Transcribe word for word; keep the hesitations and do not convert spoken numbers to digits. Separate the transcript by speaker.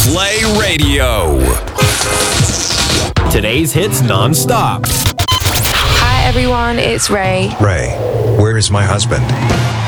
Speaker 1: Play Radio. Today's hits non-stop.
Speaker 2: Hi everyone, it's Ray.
Speaker 3: Ray, where is my husband?